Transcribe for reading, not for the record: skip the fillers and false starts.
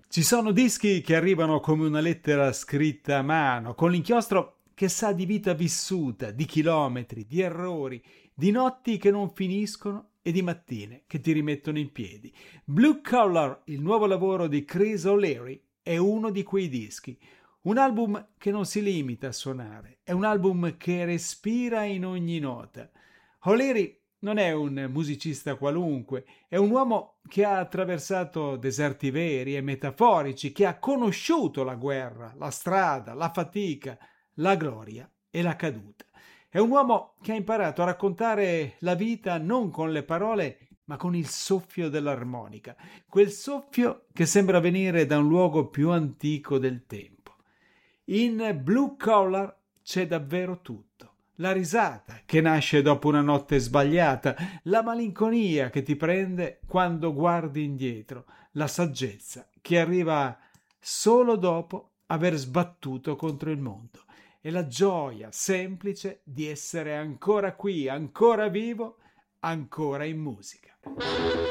Ci sono dischi che arrivano come una lettera scritta a mano, con l'inchiostro che sa di vita vissuta, di chilometri, di errori, di notti che non finiscono e di mattine che ti rimettono in piedi. Blue Collar, il nuovo lavoro di Chris O'Leary, è uno di quei dischi. Un album che non si limita a suonare, è un album che respira in ogni nota. O'Leary non è un musicista qualunque, è un uomo che ha attraversato deserti veri e metaforici, che ha conosciuto la guerra, la strada, la fatica, la gloria e la caduta. È un uomo che ha imparato a raccontare la vita non con le parole, ma con il soffio dell'armonica, quel soffio che sembra venire da un luogo più antico del tempo. In Blue Collar c'è davvero tutto. La risata che nasce dopo una notte sbagliata, la malinconia che ti prende quando guardi indietro, la saggezza che arriva solo dopo aver sbattuto contro il mondo e la gioia semplice di essere ancora qui, ancora vivo, ancora in musica.